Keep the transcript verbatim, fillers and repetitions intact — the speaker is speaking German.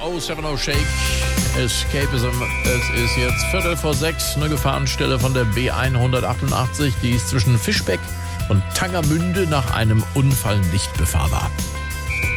oh seven oh Shake, Escapism. Es ist jetzt Viertel vor sechs, eine Gefahrenstelle von der B hundertachtundachtzig, die ist zwischen Fischbeck und Tangermünde nach einem Unfall nicht befahrbar.